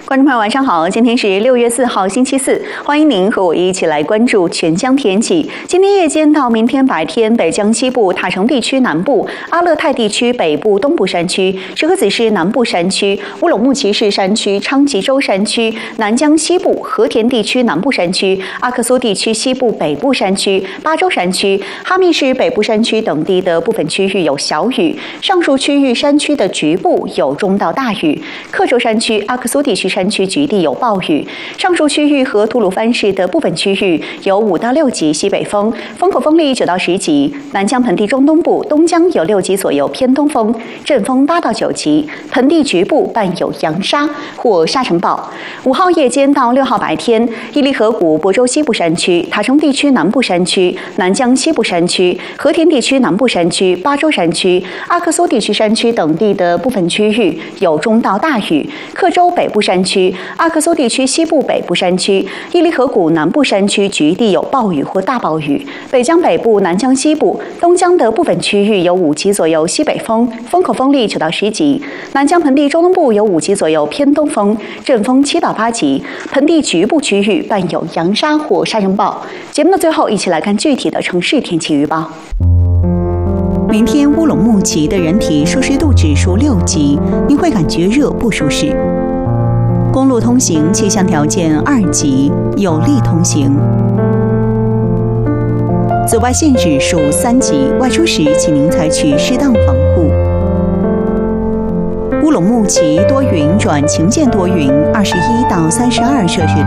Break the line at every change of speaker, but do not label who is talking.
观众朋友晚上好，今天是6月4号星期四，欢迎您和我一起来关注全疆天气。今天夜间到明天白天，北疆西部、塔城地区南部、阿勒泰地区北部、东部山区、石河子市南部山区、乌鲁木齐市山区、昌吉州山区、南疆西部、和田地区南部山区、阿克苏地区西部北部山区、巴州山区、哈密市北部山区等地的部分区域有小雨，上述区域山区的局部有中到大雨。克州山区、阿克苏地区山区局地有暴雨，上述区域和吐鲁番市的部分区域有5到6级西北风，风口风力9到10级。南疆盆地中东部、东疆有6级左右偏东风，阵风8到9级，盆地局部伴有扬沙或沙尘暴。5号夜间到6号白天，伊犁河谷、亳州西部山区、塔城地区南部山区、南疆西部山区、和田地区南部山区、巴州山区、阿克苏地区山区等地的部分区域有中到大雨。克州北部山区、阿克苏地区西部北部山区、伊犁河谷南部山区局地有暴雨或大暴雨。北疆北部、南疆西部、东疆的部分区域有5级左右西北风，风口风力9到10级。南疆盆地中东部有5级左右偏东风，阵风7到8级。盆地局部区域伴有扬沙或沙尘暴。节目的最后，一起来看具体的城市天气预报。明天乌鲁木齐的人体舒适度指数6级，您会感觉热不舒适。公路通行气象条件2级，有利通行。紫外线指数3级，外出时请您采取适当防护。乌鲁木齐多云转晴间多云，21到32摄氏度。